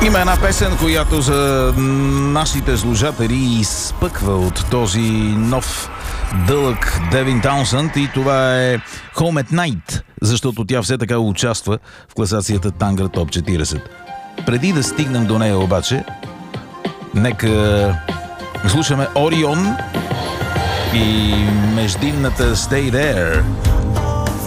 Има една песен, която за нашите слушатели изпъква от този нов дълъг Девин Таунсънд и това е Home at Night, защото тя все така участва в класацията Тангра Топ 40. Преди да стигнем до нея обаче, нека слушаме Орион и междинната Stay There.